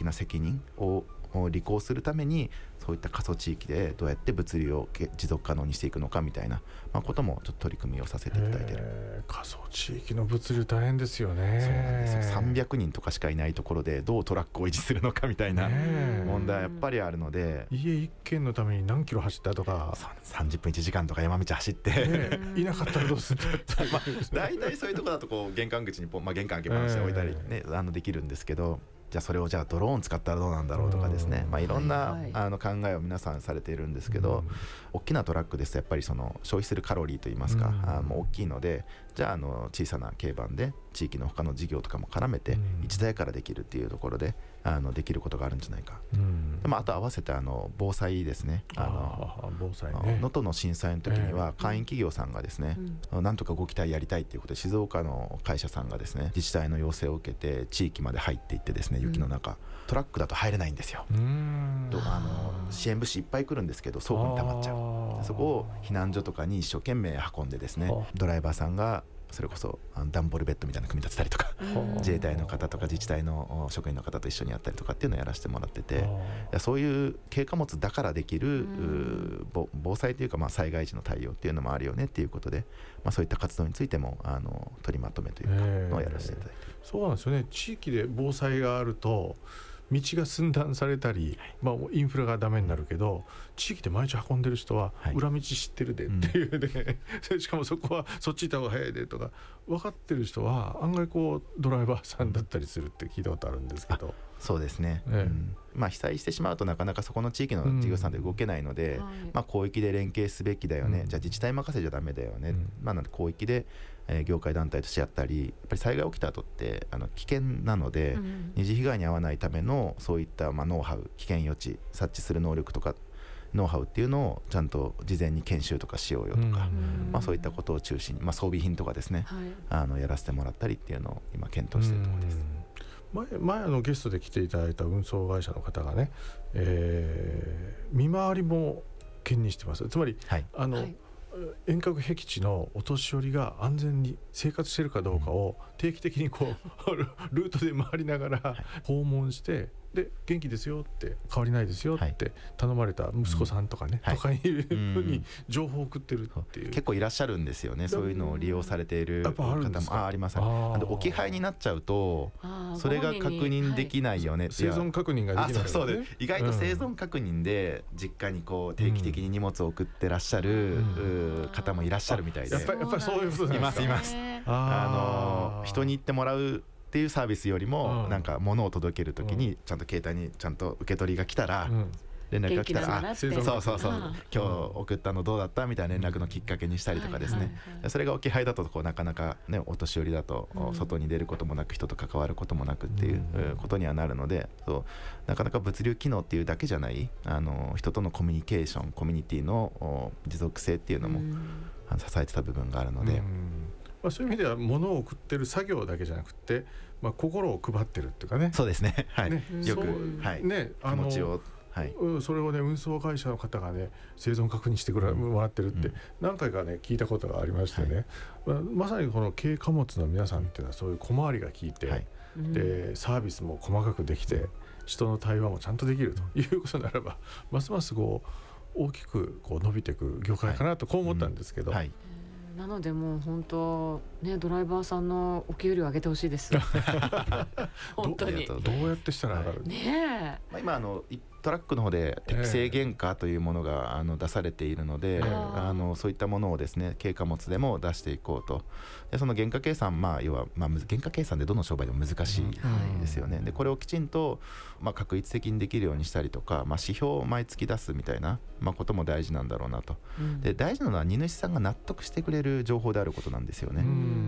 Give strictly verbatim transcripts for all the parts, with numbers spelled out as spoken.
な責任を履行するためにそういった過疎地域でどうやって物流を持続可能にしていくのかみたいな、まあ、こともちょっと取り組みをさせていただいている。 過疎地域の物流大変ですよね。 そうなんですよ。さんびゃくにんとかしかいないところでどうトラックを維持するのかみたいな問題はやっぱりあるので、 家一軒のために何キロ走ったとか、 さんじゅっぷんいちじかんとか山道走って、ね、 いなかったらどうするんだまあ大体そういうところだとこう玄関口にポン、まあ、玄関開け回して置いたり、ね、あのできるんですけど、じゃあそれをじゃあドローン使ったらどうなんだろうとかですね、まあ、いろんな、はいはい、あの考えを皆さんされているんですけど、うん、大きなトラックですとやっぱりその消費するカロリーといいますか、うん、あの大きいので、じゃあ、あの小さな軽バンで地域の他の事業とかも絡めていちだいからできるっていうところであのできることがあるんじゃないか、うん、でもあと合わせてあの防災ですね。あの防災ね、 能登の震災の時には会員企業さんがですね、うん、なんとかご期待やりたいということで静岡の会社さんがですね自治体の要請を受けて地域まで入っていってですね、雪の中、うん、トラックだと入れないんですよ。うんとあの支援物資いっぱい来るんですけど倉庫に溜まっちゃう。そこを避難所とかに一生懸命運んでですね、ドライバーさんがそれこそ段ボールベッドみたいなの組み立てたりとか、自衛隊の方とか自治体の職員の方と一緒にやったりとかっていうのをやらせてもらってて、そういう軽貨物だからできる防災というか、まあ災害時の対応っていうのもあるよねっていうことで、まあ、そういった活動についてもあの取りまとめというかのをやらせていただいている。 そうなんですよね。地域で防災があると道が寸断されたり、まあ、インフラがダメになるけど、地域で毎日運んでる人は裏道知ってるでっていうね、うん、しかもそこはそっち行った方が早いでとか分かってる人は案外こうドライバーさんだったりするって聞いたことあるんですけど、 そうですね、ええうんまあ、被災してしまうとなかなかそこの地域の事業さんで動けないので、うんまあ、広域で連携すべきだよね、うん、じゃあ自治体任せじゃダメだよね、うんまあ、なので広域で、えー、業界団体としてやったり、やっぱり災害起きた後ってあの危険なので、うん、二次被害に遭わないためのそういった、まあ、ノウハウ、危険予知察知する能力とかノウハウっていうのをちゃんと事前に研修とかしようよとか、うんまあ、そういったことを中心に、まあ、装備品とかですね、はい、あのやらせてもらったりっていうのを今検討しているところです。 前, 前のゲストで来ていただいた運送会社の方がね、えー、見回りも兼任してます。つまり、はい、あの、はい遠隔僻地のお年寄りが安全に生活しているかどうかを定期的にこうルートで回りながら訪問して、で元気ですよって変わりないですよって頼まれた息子さんとかね、はい、とかいうふうに情報を送ってるっていう、 結構いらっしゃるんですよね。そういうのを利用されている方も あ, あります。あ置き配になっちゃうとそれが確認できないよね、はい、 生存確認ができないよね。 そうで意外と生存確認で実家にこう定期的に荷物を送ってらっしゃる、うん、方もいらっしゃるみたいで、 やっぱり、やっぱりそういうことなんですか。 いますいます。あの人に言ってもらうっていうサービスよりも、うん、なんか物を届けるときにちゃんと携帯にちゃんと受け取りが来たら、うん、連絡が来たら、あそうそうそう、今日送ったのどうだったみたいな連絡のきっかけにしたりとかですね、はいはいはい、それが置き配だとこうなかなか、ね、お年寄りだと外に出ることもなく人と関わることもなくっていうことにはなるので、そうなかなか物流機能っていうだけじゃないあの人とのコミュニケーションコミュニティの持続性っていうのも支えてた部分があるので、 まあ、そういう意味では物を送ってる作業だけじゃなくて、まあ、心を配ってるっていうかね。 そうですね、はい、ねよく、はいね、あの気持ちを、はい、それをね運送会社の方がね生存確認してくれもらってるって何回かね聞いたことがありましてね、はいまあ、まさにこの軽貨物の皆さんっていうのはそういう小回りが効いて、はい、でサービスも細かくできて人の対話もちゃんとできるということならば、ますますこう大きくこう伸びていく業界かなとこう思ったんですけど、 はいうんはいなのでもう本当ねドライバーさんのお給料上げてほしいです本当にど, どうやってしたら上がる、 ねまあ、今あのトラックの方で適正原価というものがあの出されているので、えー、あのそういったものをですね軽貨物でも出していこうと。でその原価計算、まあ、要は、まあ、原価計算でどの商売でも難しいですよね、うん、でこれをきちんと、まあ、確一的にできるようにしたりとか、まあ、指標を毎月出すみたいな、まあ、ことも大事なんだろうなと、うん、で大事なのは荷主さんが納得してくれる情報であることなんですよね、うん、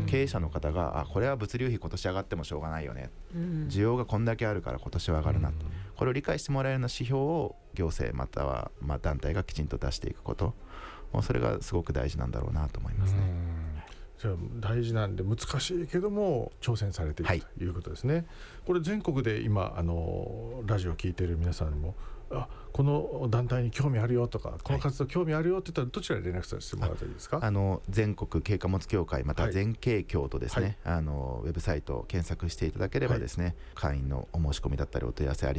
経営者の方があこれは物流費今年上がってもしょうがないよね、うん、需要がこんだけあるから今年は上がるな、うん、これを理解してもらえるような指標を行政またはまあ団体がきちんと出していくこと、もうそれがすごく大事なんだろうなと思いますね。うんじゃあ大事なんで難しいけども挑戦されている、はい、ということですね。これ全国で今あのラジオを聞いている皆さんにもあこの団体に興味あるよとかこの活動興味あるよって言ったらどちらに連絡させてもらったらいいですか。 ああの全国軽貨物協会または全軽協とですね、はい、あのウェブサイトを検索していただければですね、はい、会員のお申し込みだったりお問い合わせあり